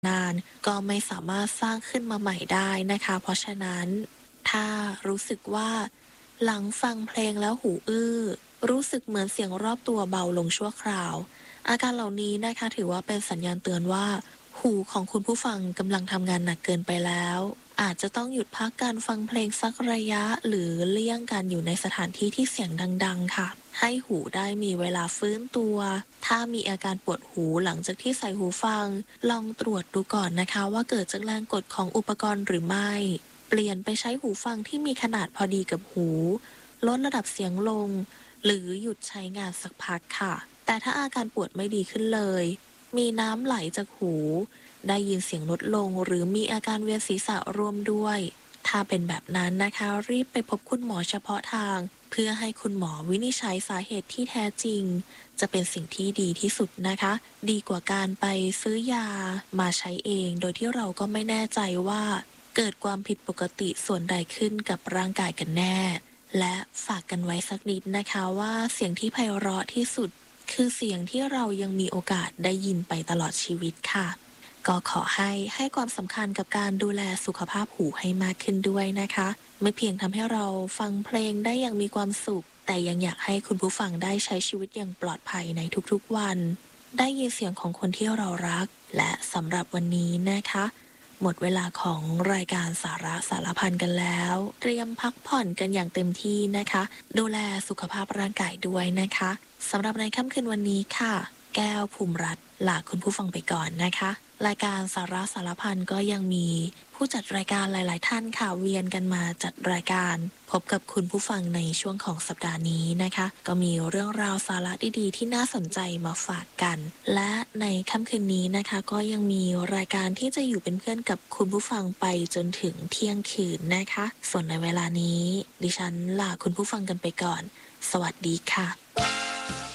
นานก็ไม่สามารถสร้างขึ้นมาใหม่ได้นะคะเพราะฉะนั้นถ้ารู้สึกว่าหลังฟังเพลงแล้วหูอื้อรู้สึกเหมือนเสียงรอบตัวเบาลงชั่วคราวอาการเหล่านี้นะคะถือว่าเป็นสัญญาณเตือนว่าหูของคุณผู้ฟังกำลังทำงานหนักเกินไปแล้วอาจจะต้องหยุดพักการฟังเพลงสักระยะหรือเลี่ยงการอยู่ในสถานที่ที่เสียงดังๆค่ะให้หูได้มีเวลาฟื้นตัวถ้ามีอาการปวดหูหลังจากที่ใส่หูฟังลองตรวจดูก่อนนะคะว่าเกิดจากแรงกดของอุปกรณ์หรือไม่เปลี่ยนไปใช้หูฟังที่มีขนาดพอดีกับหูลดระดับเสียงลงหรือหยุดใช้งานสักพักค่ะแต่ถ้าอาการปวดไม่ดีขึ้นเลยมีน้ำไหลจากหูได้ยินเสียงลดลงหรือมีอาการเวียนศีรษะร่วมด้วยถ้าเป็นแบบนั้นนะคะรีบไปพบคุณหมอเฉพาะทางเพื่อให้คุณหมอวินิจฉัยสาเหตุที่แท้จริงจะเป็นสิ่งที่ดีที่สุดนะคะดีกว่าการไปซื้อยามาใช้เองโดยที่เราก็ไม่แน่ใจว่าเกิดความผิดปกติส่วนใดขึ้นกับร่างกายกันแน่และฝากกันไว้สักนิดนะคะว่าเสียงที่ไพเราะที่สุดคือเสียงที่เรายังมีโอกาสได้ยินไปตลอดชีวิตค่ะก็ขอให้ความสำคัญกับการดูแลสุขภาพหูให้มากขึ้นด้วยนะคะไม่เพียงทำให้เราฟังเพลงได้อย่างมีความสุขแต่ยังอยากให้คุณผู้ฟังได้ใช้ชีวิตอย่างปลอดภัยในทุกๆวันได้ยินเสียงของคนที่เรารักและสำหรับวันนี้นะคะหมดเวลาของรายการสาระสารพันกันแล้วเตรียมพักผ่อนกันอย่างเต็มที่นะคะดูแลสุขภาพร่างกายด้วยนะคะสำหรับในค่ำคืนวันนี้ค่ะแก้วภูมิรัตน์ลาคุณผู้ฟังไปก่อนนะคะรายการสาระสารพันก็ยังมีผู้จัดรายการหลายๆท่านค่ะเวียนกันมาจัดรายการพบกับคุณผู้ฟังในช่วงของสัปดาห์นี้นะคะก็มีเรื่องราวสาระดีๆที่น่าสนใจมาฝากกันและในค่ำคืนนี้นะคะก็ยังมีรายการที่จะอยู่เป็นเพื่อนกับคุณผู้ฟังไปจนถึงเที่ยงคืนนะคะส่วนในเวลานี้ดิฉันลาคุณผู้ฟังกันไปก่อนสวัสดีค่ะ